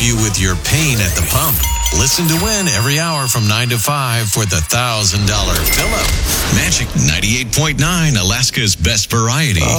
you with your pain at the pump. Listen to win every hour from 9 to 5 for the $1,000 fill-up. Magic 98.9, Alaska's best variety.